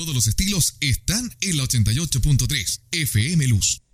todos los estilos están en la 88.3 FM Luz.